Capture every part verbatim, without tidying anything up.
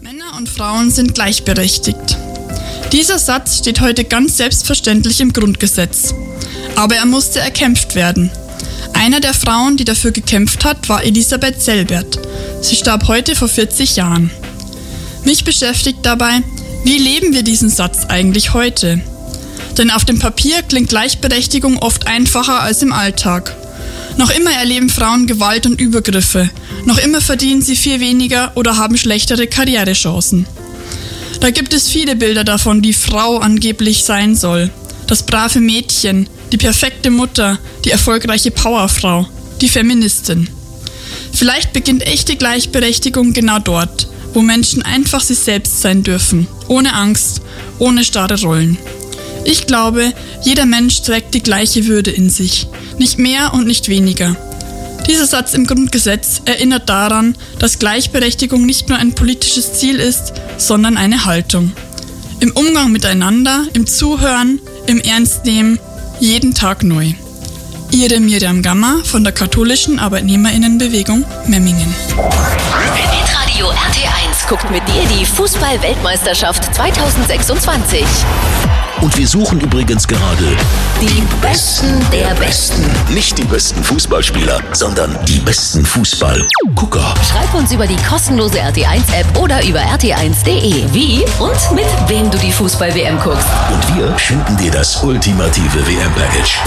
Männer und Frauen sind gleichberechtigt. Dieser Satz steht heute ganz selbstverständlich im Grundgesetz. Aber er musste erkämpft werden. Einer der Frauen, die dafür gekämpft hat, war Elisabeth Selbert. Sie starb heute vor vierzig Jahren. Mich beschäftigt dabei, wie leben wir diesen Satz eigentlich heute? Denn auf dem Papier klingt Gleichberechtigung oft einfacher als im Alltag. Noch immer erleben Frauen Gewalt und Übergriffe. Noch immer verdienen sie viel weniger oder haben schlechtere Karrierechancen. Da gibt es viele Bilder davon, wie Frau angeblich sein soll. Das brave Mädchen, die perfekte Mutter, die erfolgreiche Powerfrau, die Feministin. Vielleicht beginnt echte Gleichberechtigung genau dort, wo Menschen einfach sie selbst sein dürfen, ohne Angst, ohne starre Rollen. Ich glaube, jeder Mensch trägt die gleiche Würde in sich, nicht mehr und nicht weniger. Dieser Satz im Grundgesetz erinnert daran, dass Gleichberechtigung nicht nur ein politisches Ziel ist, sondern eine Haltung. Im Umgang miteinander, im Zuhören, im Ernstnehmen, jeden Tag neu. Ihre Miriam Gammer von der katholischen Arbeitnehmerinnenbewegung Memmingen. Hitradio R T eins guckt mit dir die Fußball-Weltmeisterschaft zwanzig sechsundzwanzig. Und wir suchen übrigens gerade Die Besten der Besten. nicht die besten Fußballspieler, sondern die besten Fußballgucker. Schreib uns über die kostenlose R T eins App oder über r t eins punkt d e, wie und mit wem du die Fußball-W M guckst. Und wir schenken dir das ultimative W M-Package.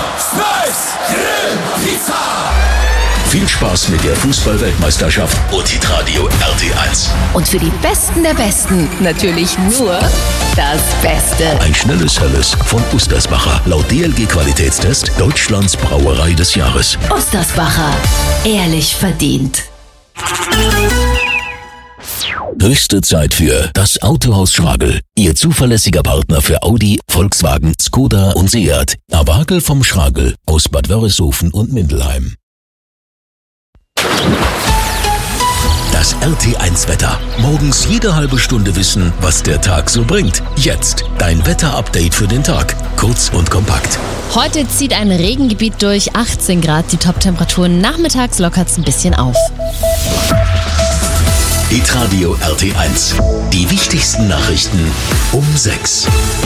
Viel Spaß mit der Fußball-Weltmeisterschaft und Hitradio R T eins. Und für die Besten der Besten natürlich nur das Beste. Ein schnelles Helles von Ustersbacher. Laut D L G-Qualitätstest Deutschlands Brauerei des Jahres. Ostersbacher. Ehrlich verdient. Höchste Zeit für das Autohaus Schragel. Ihr zuverlässiger Partner für Audi, Volkswagen, Skoda und Seat. Awagel vom Schragel aus Bad Wörishofen und Mindelheim. Das R T eins Wetter. Morgens jede halbe Stunde wissen, was der Tag so bringt. Jetzt dein Wetter-Update für den Tag. Kurz und kompakt. Heute zieht ein Regengebiet durch, achtzehn Grad, die Top-Temperaturen. Nachmittags lockert es ein bisschen auf. Hitradio R T eins. Die wichtigsten Nachrichten um sechs.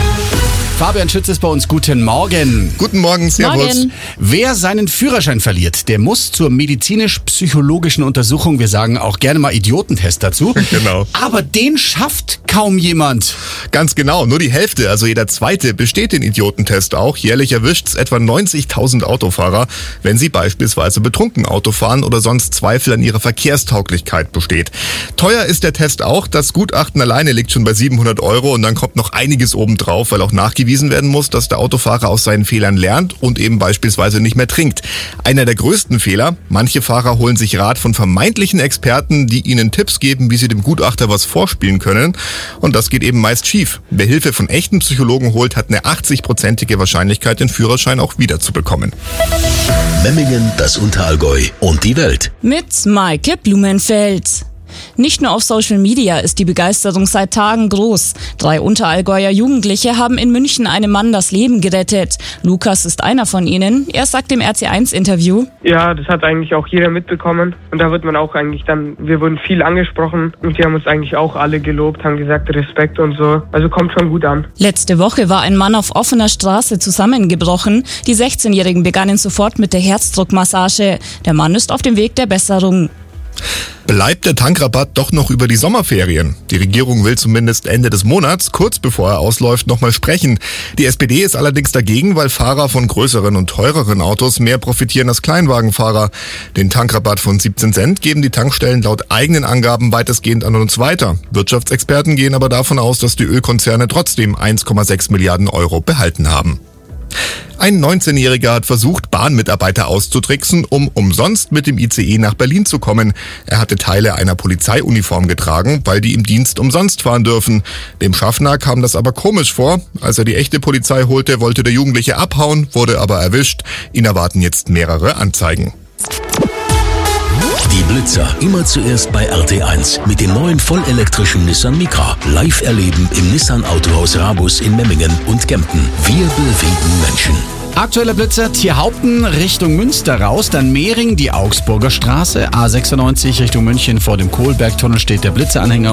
Fabian Schütz ist bei uns. Guten Morgen. Guten Morgen, servus. Morgen. Wer seinen Führerschein verliert, der muss zur medizinisch-psychologischen Untersuchung. Wir sagen auch gerne mal Idiotentest dazu. Genau. Aber den schafft kaum jemand. Ganz genau, nur die Hälfte, also jeder Zweite, besteht den Idiotentest auch. Jährlich erwischt's etwa neunzigtausend Autofahrer, wenn sie beispielsweise betrunken Auto fahren oder sonst Zweifel an ihrer Verkehrstauglichkeit besteht. Teuer ist der Test auch. Das Gutachten alleine liegt schon bei siebenhundert Euro und dann kommt noch einiges obendrauf, weil auch nachgewiesen werden muss, dass der Autofahrer aus seinen Fehlern lernt und eben beispielsweise nicht mehr trinkt. Einer der größten Fehler: Manche Fahrer holen sich Rat von vermeintlichen Experten, die ihnen Tipps geben, wie sie dem Gutachter was vorspielen können. Und das geht eben meist schief. Wer Hilfe von echten Psychologen holt, hat eine achtzig-prozentige Wahrscheinlichkeit, den Führerschein auch wiederzubekommen. Memmingen, das Unterallgäu und die Welt. Mit Maike Blumenfeld. Nicht nur auf Social Media ist die Begeisterung seit Tagen groß. Drei Unterallgäuer Jugendliche haben in München einem Mann das Leben gerettet. Lukas ist einer von ihnen. Er sagt im R T eins Interview: Ja, das hat eigentlich auch jeder mitbekommen. Und da wird man auch eigentlich dann, wir wurden viel angesprochen und die haben uns eigentlich auch alle gelobt, haben gesagt Respekt und so. Also kommt schon gut an. Letzte Woche war ein Mann auf offener Straße zusammengebrochen. Die sechzehnjährigen begannen sofort mit der Herzdruckmassage. Der Mann ist auf dem Weg der Besserung. Bleibt der Tankrabatt doch noch über die Sommerferien? Die Regierung will zumindest Ende des Monats, kurz bevor er ausläuft, nochmal sprechen. Die S P D ist allerdings dagegen, weil Fahrer von größeren und teureren Autos mehr profitieren als Kleinwagenfahrer. Den Tankrabatt von siebzehn Cent geben die Tankstellen laut eigenen Angaben weitestgehend an uns weiter. Wirtschaftsexperten gehen aber davon aus, dass die Ölkonzerne trotzdem eins Komma sechs Milliarden Euro behalten haben. Ein neunzehnjähriger hat versucht, Bahnmitarbeiter auszutricksen, um umsonst mit dem I C E nach Berlin zu kommen. Er hatte Teile einer Polizeiuniform getragen, weil die im Dienst umsonst fahren dürfen. Dem Schaffner kam das aber komisch vor. Als er die echte Polizei holte, wollte der Jugendliche abhauen, wurde aber erwischt. Ihn erwarten jetzt mehrere Anzeigen. Die Blitzer immer zuerst bei R T eins mit dem neuen vollelektrischen Nissan Micra. Live erleben im Nissan Autohaus Rabus in Memmingen und Kempten. Wir bewegen Menschen. Aktueller Blitzer Tierhaupten Richtung Münster raus, dann Mehring, die Augsburger Straße, A sechsundneunzig Richtung München vor dem Kohlbergtunnel steht der Blitzeranhänger.